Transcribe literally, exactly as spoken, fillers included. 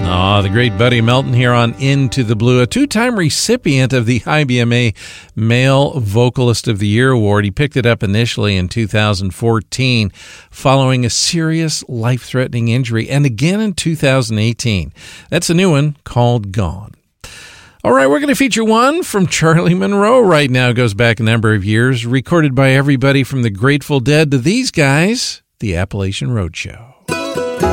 Oh, the great Buddy Melton here on Into the Blue, a two-time recipient of the I B M A Male Vocalist of the Year Award. He picked it up initially in two thousand fourteen following a serious life-threatening injury, and again in two thousand eighteen. That's a new one called Gone. All right, we're going to feature one from Charlie Monroe right now. It goes back a number of years, recorded by everybody from the Grateful Dead to these guys, the Appalachian Roadshow.